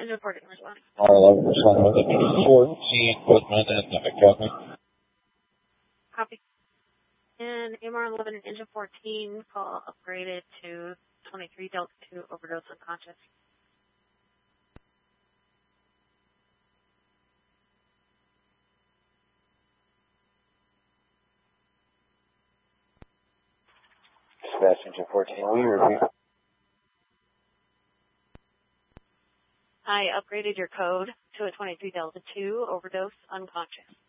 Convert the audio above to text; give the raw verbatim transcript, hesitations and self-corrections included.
Engine fourteen responding. R eleven responding. fourteen, Woodman and Academy. Copy. And A M R eleven and Engine fourteen, call upgraded to twenty-three Delta two, overdose unconscious. Dispatch Engine fourteen, we review. I upgraded your code to a twenty-three Delta two, overdose unconscious.